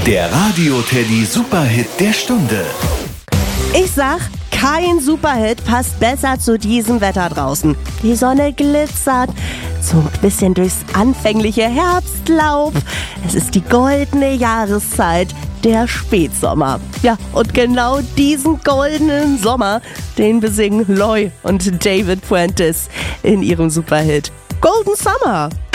Der Radio Teddy Superhit der Stunde. Ich sag, kein Superhit passt besser zu diesem Wetter draußen. Die Sonne glitzert, so ein bisschen durchs anfängliche Herbstlaub. Es ist die goldene Jahreszeit, der Spätsommer. Ja, und genau diesen goldenen Sommer, den besingen Loy und David Fuentes in ihrem Superhit Golden Summer.